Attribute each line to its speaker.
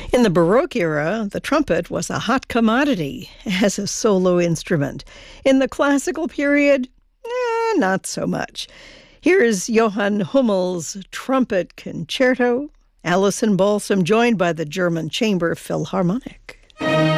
Speaker 1: In the Baroque era, the trumpet was a hot commodity as a solo instrument. In the classical period, not so much. Here's Johann Hummel's Trumpet Concerto, Alison Balsam joined by the German Chamber Philharmonic.